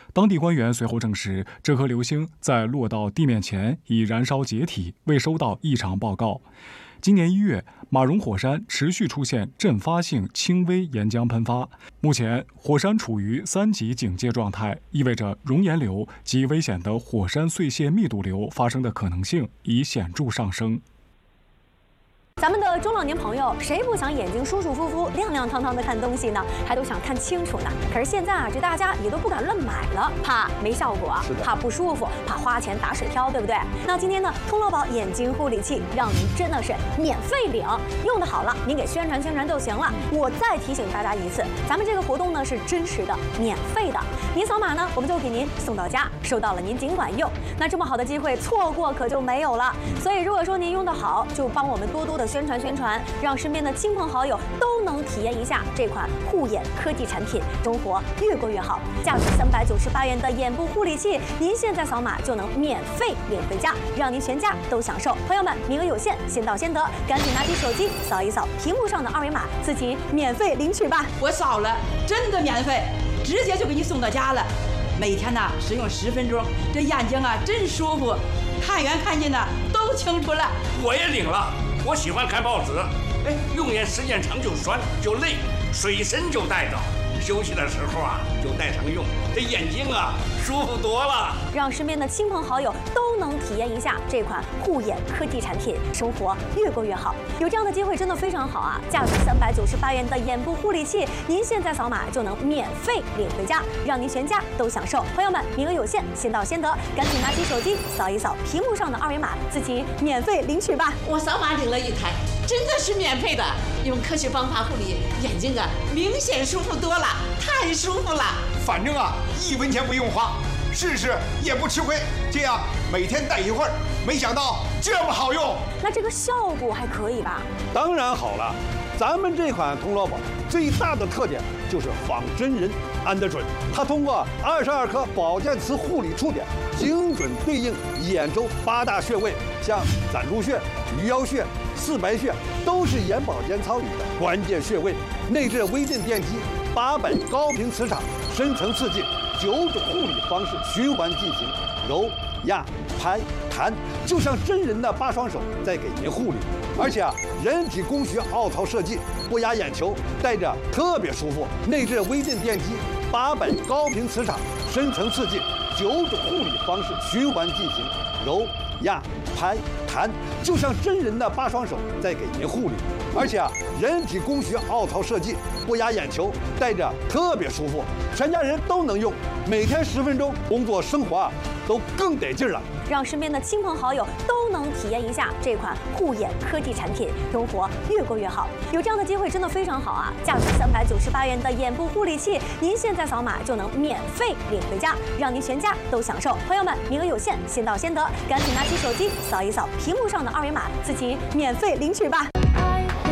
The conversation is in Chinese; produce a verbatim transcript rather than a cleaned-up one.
当地官员随后证实，这颗流星在落到地面前已燃烧解体，未收到异常报告。今年一月，马荣火山持续出现阵发性轻微岩浆喷发，目前火山处于三级警戒状态，意味着熔岩流及危险的火山碎屑密度流发生的可能性已显著上升。 咱们的中老年朋友，谁不想眼睛舒舒服服、亮亮堂堂的看东西呢？还都想看清楚呢。可是现在啊，这大家也都不敢乱买了，怕没效果，怕不舒服，怕花钱打水漂，对不对？那今天呢，通乐宝眼睛护理器让您真的是免费领，用的好了，您给宣传宣传就行了。我再提醒大家一次，咱们这个活动呢是真实的、免费的，您扫码呢，我们就给您送到家，收到了您尽管用。那这么好的机会，错过可就没有了。所以如果说您用的好，就帮我们多多的宣传宣传，让身边的亲朋好友都能体验一下这款护眼科技产品，生活越过越好。价值三百九十八元的眼部护理器，您现在扫码就能免费领回家，让您全家都享受。朋友们，名额有限，先到先得，赶紧拿起手机扫一扫屏幕上的二维码，自己免费领取吧。 我扫了，真的免费，直接就给你送到家了。每天呢使用十分钟，这眼睛啊真舒服，看远看近呢都清楚了。 我也领了。我喜欢看报纸，哎，用眼时间长就酸就累，随身就带着，休息的时候啊就带上用，这眼睛啊舒服多了。 让身边的亲朋好友都能体验一下这款护眼科技产品，生活越过越好。有这样的机会真的非常好啊！价值三百九十八元的眼部护理器，您现在扫码就能免费领回家，让您全家都享受。朋友们，名额有限，先到先得，赶紧拿起手机扫一扫屏幕上的二维码，自己免费领取吧。 我扫码领了一台，真的是免费的，用科学方法护理眼睛啊，明显舒服多了，太舒服了。 反正啊，一分钱不用花，试试也不吃亏。这样每天戴一会儿，没想到这么好用。 那这个效果还可以吧？ 当然好了，咱们这款通乐宝最大的特点就是仿真人安得准。它通过二十二颗保健磁护理触点，精准对应眼周八大穴位，像攒竹穴、鱼腰穴、四白穴，都是眼保健操里的关键穴位。内置微震电机，八百高频磁场，深层刺激，九种护理方式循环进行，揉、压、拍、弹，就像真人的八双手在给您护理。而且啊，人体工学凹槽设计，不压眼球，戴着特别舒服。内置微震电机，八百高频磁场，深层刺激，九种护理方式循环进行，揉、压、拍、弹，就像真人的八双手在给您护理。而且啊，人体工学凹槽设计，不压眼球，戴着特别舒服，全家人都能用。每天十分钟，工作生活啊都更得劲了。 让身边的亲朋好友都能体验一下这款护眼科技产品，生活越过越好。有这样的机会真的非常好啊！价值三百九十八元的眼部护理器，您现在扫码就能免费领回家，让您全家都享受。朋友们，名额有限，先到先得，赶紧拿起手机扫一扫屏幕上的二维码，自己免费领取吧。